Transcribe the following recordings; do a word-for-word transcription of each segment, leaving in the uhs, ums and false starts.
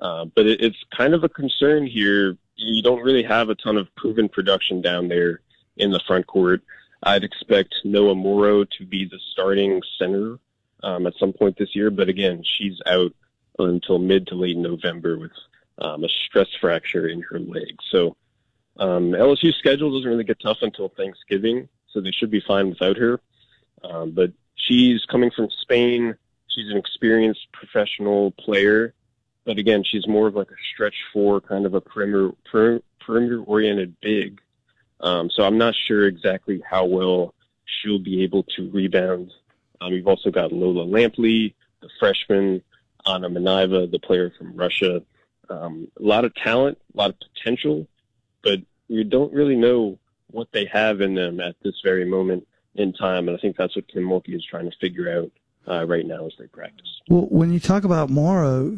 Uh, but it, it's kind of a concern here. You don't really have a ton of proven production down there in the front court. I'd expect Noah Morrow to be the starting center um, at some point this year. But again, she's out until mid to late November with um, a stress fracture in her leg. So um, L S U's schedule doesn't really get tough until Thanksgiving, so they should be fine without her. Um, but she's coming from Spain. She's an experienced professional player. But again, she's more of like a stretch four, kind of a perimeter, per, perimeter-oriented big. Um, so I'm not sure exactly how well she'll be able to rebound. Um, you've also got Lola Lampley, the freshman, Anna Manaiva, the player from Russia. Um, a lot of talent, a lot of potential, but you don't really know what they have in them at this very moment in time. And I think that's what Kim Mulkey is trying to figure out uh, right now as they practice. Well, when you talk about Morrow,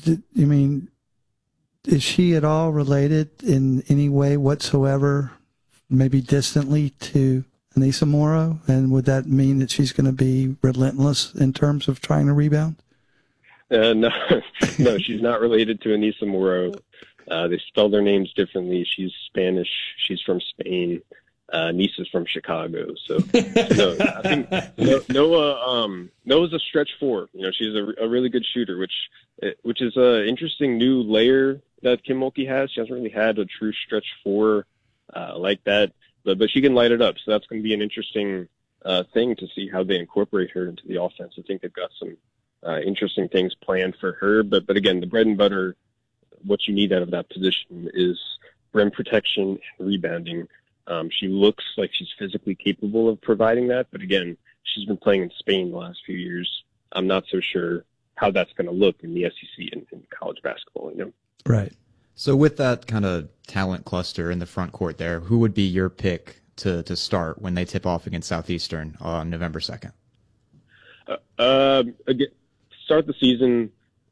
I mean, is she at all related in any way whatsoever, maybe distantly, to Anissa Morrow? And would that mean that she's going to be relentless in terms of trying to rebound? Uh, no, no, she's not related to Anissa Morrow. Uh, they spell their names differently. She's Spanish. She's from Spain. Uh, Nisa's from Chicago. So, no, I think Noah, um, Noah's a stretch four. You know, she's a, a really good shooter, which, which is an interesting new layer that Kim Mulkey has. She hasn't really had a true stretch four, uh, like that, but, but she can light it up. So that's going to be an interesting, uh, thing to see how they incorporate her into the offense. I think they've got some, uh, interesting things planned for her, but, but again, the bread and butter, what you need out of that position is rim protection and rebounding. Um, she looks like she's physically capable of providing that, but again, she's been playing in Spain the last few years. I'm not so sure how that's going to look in the S E C and in college basketball. You know? Right. So with that kind of talent cluster in the front court there, who would be your pick to, to start when they tip off against Southeastern on November second? Uh, uh, again, start the season,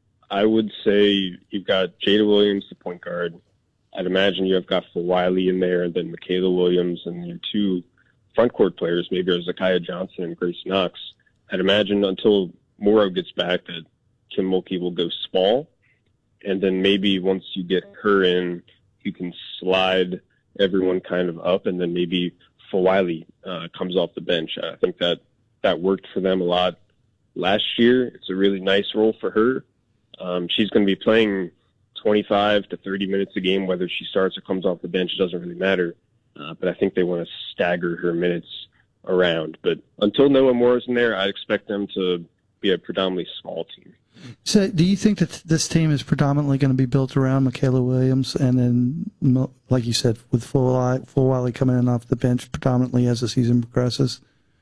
I would say you've got Jada Williams, the point guard. I'd imagine you have got Phil Wiley in there, and then Michaela Williams, and your two front court players, maybe are Zakiya Johnson and Grace Knox. I'd imagine until Morrow gets back that Kim Mulkey will go small, and then maybe once you get her in, you can slide everyone kind of up, and then maybe Phil Wiley uh, comes off the bench. I think that that worked for them a lot last year. It's a really nice role for her. Um, she's going to be playing twenty-five to thirty minutes a game, whether she starts or comes off the bench, it doesn't really matter. Uh, but I think they want to stagger her minutes around. But until Noah Morrow's in there, I expect them to be a predominantly small team. So do you think that this team is predominantly going to be built around Michaela Williams and then, like you said, with Phil Wiley coming in off the bench predominantly as the season progresses?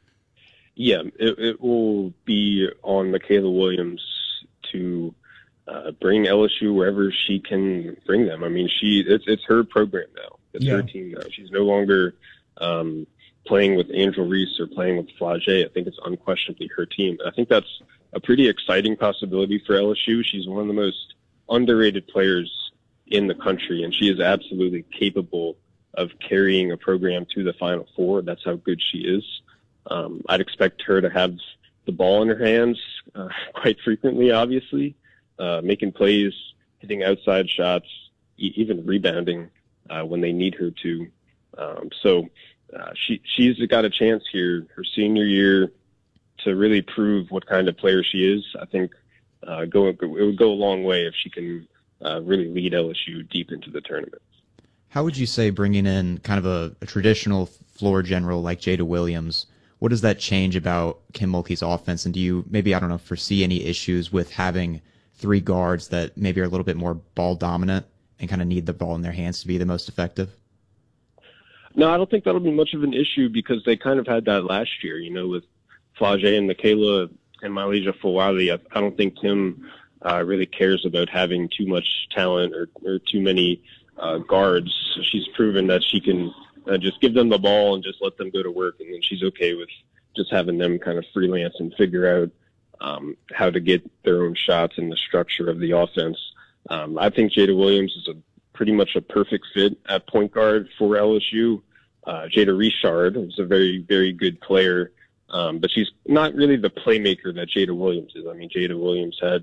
Yeah, it, it will be on Michaela Williams to Uh, bring L S U wherever she can bring them. I mean, she it's it's her program now. It's yeah. her team now. She's no longer um, playing with Angel Reese or playing with Flage. I think it's unquestionably her team. I think that's a pretty exciting possibility for L S U. She's one of the most underrated players in the country, and she is absolutely capable of carrying a program to the Final Four. That's how good she is. Um, I'd expect her to have the ball in her hands uh, quite frequently, obviously. Uh, making plays, hitting outside shots, e- even rebounding uh, when they need her to. Um, so uh, she she's got a chance here, her senior year, to really prove what kind of player she is. I think uh, go it would go a long way if she can uh, really lead L S U deep into the tournament. How would you say bringing in kind of a, a traditional floor general like Jada Williams, what does that change about Kim Mulkey's offense? And do you maybe, I don't know, foresee any issues with having three guards that maybe are a little bit more ball dominant and kind of need the ball in their hands to be the most effective? No, I don't think that'll be much of an issue because they kind of had that last year, you know, with Flage and Michaela and Mylesia Fulwiley. I, I don't think Tim uh, really cares about having too much talent or, or too many uh, guards. So she's proven that she can uh, just give them the ball and just let them go to work, and then she's okay with just having them kind of freelance and figure out Um, how to get their own shots and the structure of the offense. Um, I think Jada Williams is a pretty much a perfect fit at point guard for L S U. Uh, Jada Richard is a very, very good player, um, but she's not really the playmaker that Jada Williams is. I mean, Jada Williams had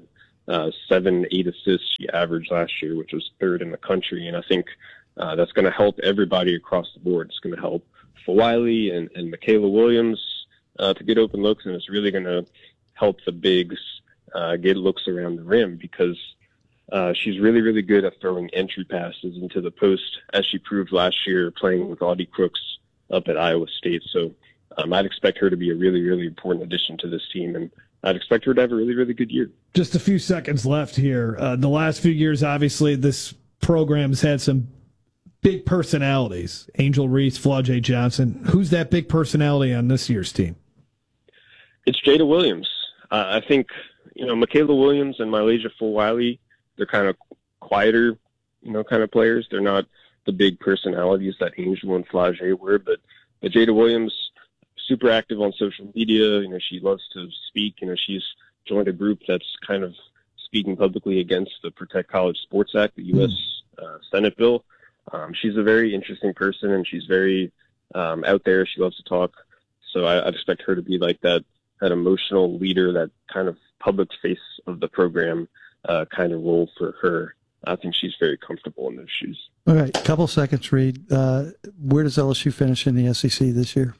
uh, seven, eight assists she averaged last year, which was third in the country. And I think uh, that's going to help everybody across the board. It's going to help Wiley and, and Michaela Williams uh, to get open looks, and it's really going to help the bigs uh, get looks around the rim because uh, she's really, really good at throwing entry passes into the post, as she proved last year playing with Audie Crooks up at Iowa State. So um, I'd expect her to be a really, really important addition to this team, and I'd expect her to have a really, really good year. Just a few seconds left here. Uh, the last few years, obviously, this program's had some big personalities. Angel Reese, Flau'jae Johnson. Who's that big personality on this year's team? It's Jada Williams. Uh, I think, you know, Michaela Williams and Mylasia Fulwiley, they're kind of quieter, you know, kind of players. They're not the big personalities that Angel and Flau'jae were, but, but Jada Williams, super active on social media. You know, she loves to speak. You know, she's joined a group that's kind of speaking publicly against the Protect College Sports Act, the U S Mm. uh, Senate bill. Um, she's a very interesting person, and she's very um, out there. She loves to talk. So I, I'd expect her to be like that, that emotional leader, that kind of public face of the program uh, kind of role for her. I think she's very comfortable in those shoes. All right, a couple seconds, Reed. Uh, where does L S U finish in the S E C this year?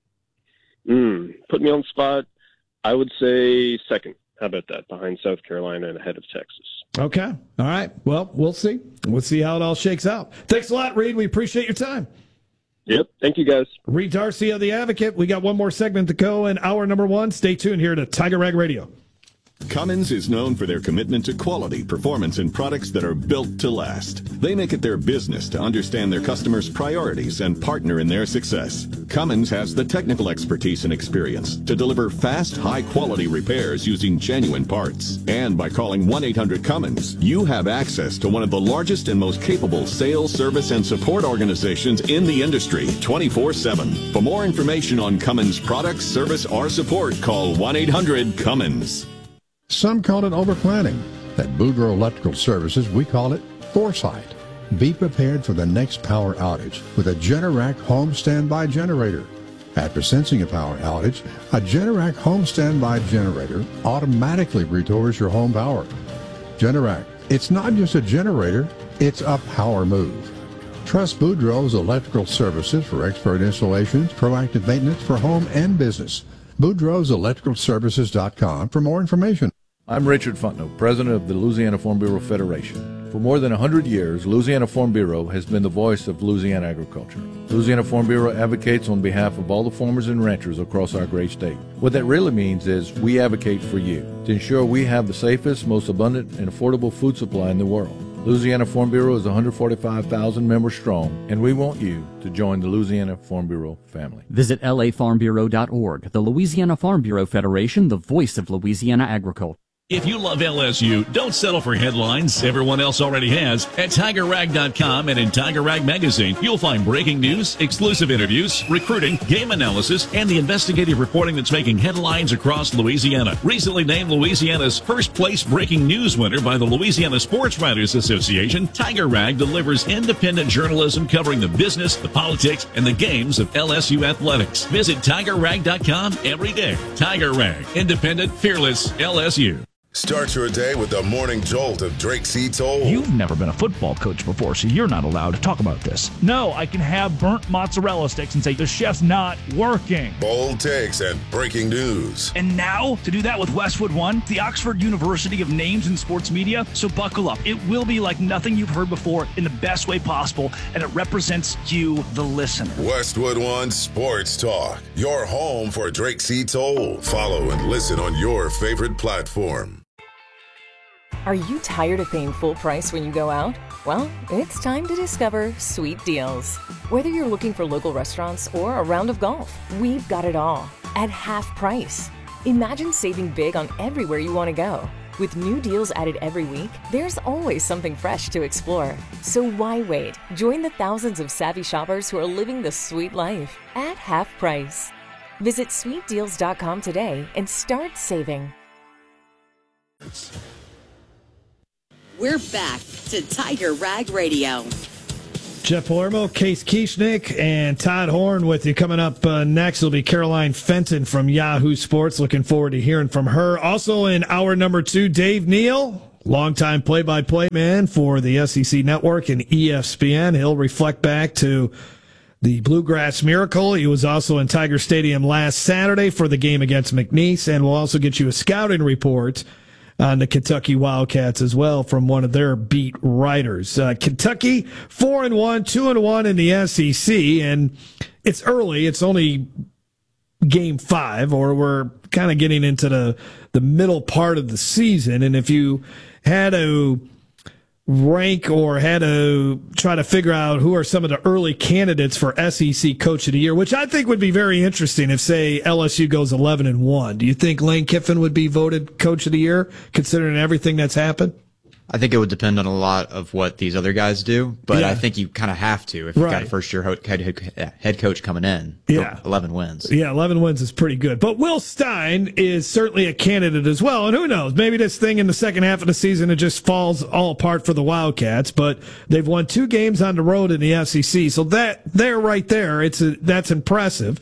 Mm, put me on the spot. I would say second. How about that? Behind South Carolina and ahead of Texas. Okay. All right. Well, we'll see. We'll see how it all shakes out. Thanks a lot, Reed. We appreciate your time. Yep. Thank you, guys. Reed Darcy of The Advocate. We got one more segment to go in hour number one. Stay tuned here to Tiger Rag Radio. Cummins is known for their commitment to quality, performance, and products that are built to last. They make it their business to understand their customers' priorities and partner in their success. Cummins has the technical expertise and experience to deliver fast, high-quality repairs using genuine parts. And by calling one eight hundred Cummins, you have access to one of the largest and most capable sales, service, and support organizations in the industry, twenty-four seven. For more information on Cummins products, service, or support, call one eight hundred Cummins. Some call it overplanning. At Boudreaux Electrical Services, we call it foresight. Be prepared for the next power outage with a Generac home standby generator. After sensing a power outage, a Generac home standby generator automatically restores your home power. Generac, it's not just a generator, it's a power move. Trust Boudreaux's Electrical Services for expert installations, proactive maintenance for home and business. Boudreaux's Electrical Services dot com for more information. I'm Richard Fontenot, president of the Louisiana Farm Bureau Federation. For more than one hundred years, Louisiana Farm Bureau has been the voice of Louisiana agriculture. Louisiana Farm Bureau advocates on behalf of all the farmers and ranchers across our great state. What that really means is we advocate for you to ensure we have the safest, most abundant, and affordable food supply in the world. Louisiana Farm Bureau is one hundred forty-five thousand members strong, and we want you to join the Louisiana Farm Bureau family. Visit L A farm bureau dot org, the Louisiana Farm Bureau Federation, the voice of Louisiana agriculture. If you love L S U, don't settle for headlines everyone else already has. At Tiger Rag dot com and in Tiger Rag Magazine, you'll find breaking news, exclusive interviews, recruiting, game analysis, and the investigative reporting that's making headlines across Louisiana. Recently named Louisiana's first place breaking news winner by the Louisiana Sports Writers Association, Tiger Rag delivers independent journalism covering the business, the politics, and the games of L S U athletics. Visit Tiger Rag dot com every day. Tiger Rag, independent, fearless L S U. Start your day with the morning jolt of Drake C. Toll. You've never been a football coach before, so you're not allowed to talk about this. No, I can have burnt mozzarella sticks and say the chef's not working. Bold takes and breaking news. And now, to do that with Westwood One, the Oxford University of names in sports media, so buckle up. It will be like nothing you've heard before in the best way possible, and it represents you, the listener. Westwood One Sports Talk, your home for Drake C. Toll. Follow and listen on your favorite platform. Are you tired of paying full price when you go out? Well, it's time to discover Sweet Deals. Whether you're looking for local restaurants or a round of golf, we've got it all at half price. Imagine saving big on everywhere you want to go. With new deals added every week, there's always something fresh to explore. So why wait? Join the thousands of savvy shoppers who are living the sweet life at half price. Visit sweet deals dot com today and start saving. We're back to Tiger Rag Radio. Jeff Palermo, Case Kieschnick, and Todd Horn with you. Coming up uh, next will be Caroline Fenton from Yahoo Sports. Looking forward to hearing from her. Also in hour number two, Dave Neal, longtime play-by-play man for the S E C Network and E S P N. He'll reflect back to the Bluegrass Miracle. He was also in Tiger Stadium last Saturday for the game against McNeese, and we'll also get you a scouting report on the Kentucky Wildcats as well from one of their beat writers. Uh, Kentucky, four and one, two and one in the S E C, and it's early. It's only game five, or we're kind of getting into the, the middle part of the season. And if you had to rank or had to try to figure out who are some of the early candidates for S E C Coach of the Year, which I think would be very interesting if, say, L S U goes eleven and one. Do you think Lane Kiffin would be voted Coach of the Year, considering everything that's happened? I think it would depend on a lot of what these other guys do, but yeah. I think you kind of have to if you've right. got a first-year head, head coach coming in. Yeah. eleven wins. Yeah, eleven wins is pretty good. But Will Stein is certainly a candidate as well, and who knows, maybe this thing in the second half of the season, it just falls all apart for the Wildcats, but they've won two games on the road in the S E C, so that there right there, it's a, that's impressive.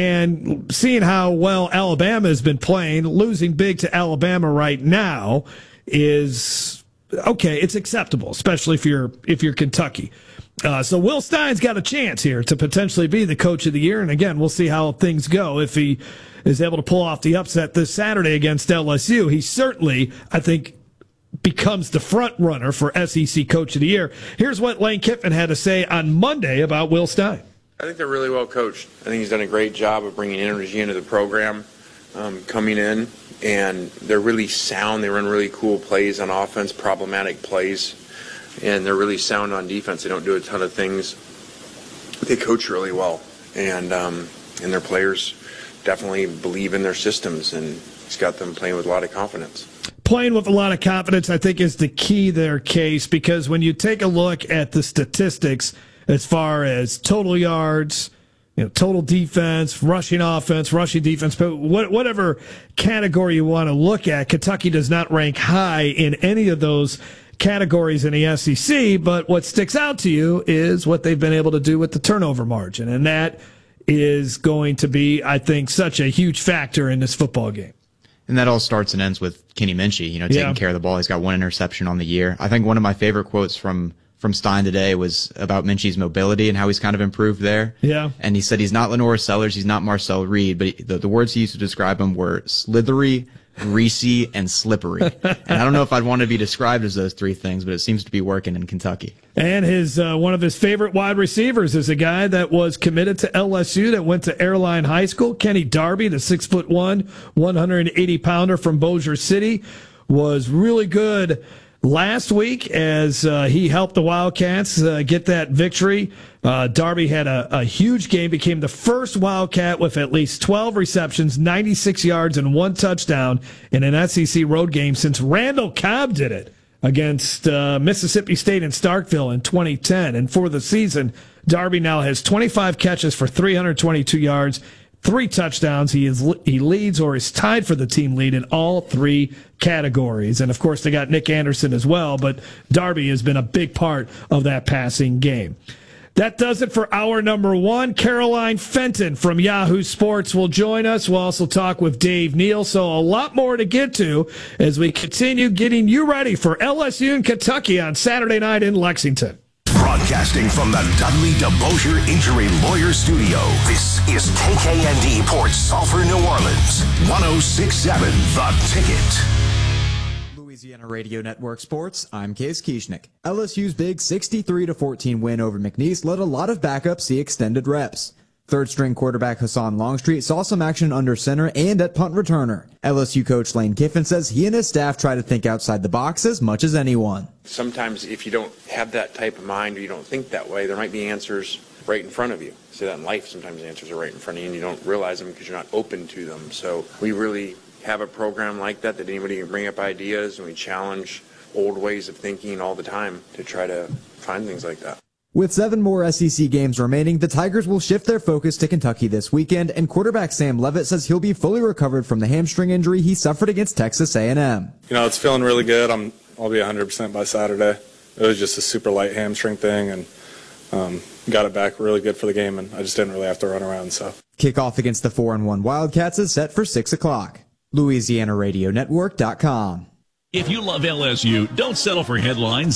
And seeing how well Alabama has been playing, losing big to Alabama right now is... okay, it's acceptable, especially if you're if you're Kentucky. Uh, so Will Stein's got a chance here to potentially be the Coach of the Year, and again, we'll see how things go. If he is able to pull off the upset this Saturday against L S U, he certainly, I think, becomes the front runner for S E C Coach of the Year. Here's what Lane Kiffin had to say on Monday about Will Stein. I think they're really well coached. I think he's done a great job of bringing energy into the program, um, coming in. And they're really sound. They run really cool plays on offense, problematic plays, and they're really sound on defense. They don't do a ton of things. They coach really well, and um, and their players definitely believe in their systems, and he's got them playing with a lot of confidence. Playing with a lot of confidence, I think, is the key there, Case, because when you take a look at the statistics as far as total yards, you know, total defense, rushing offense, rushing defense, but whatever category you want to look at, Kentucky does not rank high in any of those categories in the S E C, but what sticks out to you is what they've been able to do with the turnover margin, and that is going to be, I think, such a huge factor in this football game. And that all starts and ends with Kenny Minchie, you know, taking yeah. care of the ball. He's got one interception on the year. I think one of my favorite quotes from from Stein today was about Minchie's mobility and how he's kind of improved there. Yeah. And he said he's not Lenore Sellers, he's not Marcel Reed, but he, the, the words he used to describe him were slithery, greasy, and slippery. And I don't know if I'd want to be described as those three things, but it seems to be working in Kentucky. And his uh, one of his favorite wide receivers is a guy that was committed to L S U that went to Airline High School. Kenny Darby, the six foot one, one hundred eighty pounder from Bossier City, was really good last week as uh, he helped the Wildcats uh, get that victory. Uh, Darby had a, a huge game, became the first Wildcat with at least twelve receptions, ninety-six yards, and one touchdown in an S E C road game since Randall Cobb did it against uh, Mississippi State in Starkville in twenty ten. And for the season, Darby now has twenty-five catches for three hundred twenty-two yards, three touchdowns. He is he leads or is tied for the team lead in all three categories. And, of course, they got Nick Anderson as well, but Darby has been a big part of that passing game. That does it for hour number one. Caroline Fenton from Yahoo Sports will join us. We'll also talk with Dave Neal. So a lot more to get to as we continue getting you ready for L S U and Kentucky on Saturday night in Lexington. Broadcasting from the Dudley DeBosier Injury Lawyer Studio, this is K K N D Port Sulphur, New Orleans, one oh six point seven The Ticket. Louisiana Radio Network Sports, I'm Case Kieschnick. L S U's big sixty-three to fourteen win over McNeese let a lot of backups see extended reps. Third-string quarterback Hassan Longstreet saw some action under center and at punt returner. L S U coach Lane Kiffin says he and his staff try to think outside the box as much as anyone. Sometimes if you don't have that type of mind or you don't think that way, there might be answers right in front of you. See that in life, sometimes answers are right in front of you and you don't realize them because you're not open to them. So we really have a program like that, that anybody can bring up ideas, and we challenge old ways of thinking all the time to try to find things like that. With seven more S E C games remaining, the Tigers will shift their focus to Kentucky this weekend, and quarterback Sam Levitt says he'll be fully recovered from the hamstring injury he suffered against Texas A and M. You know, it's feeling really good. I'm, I'll be one hundred percent by Saturday. It was just a super light hamstring thing, and um, got it back really good for the game, and I just didn't really have to run around. So kickoff against the four and one Wildcats is set for six o'clock. Louisiana Radio Network dot com. If you love L S U, don't settle for headlines.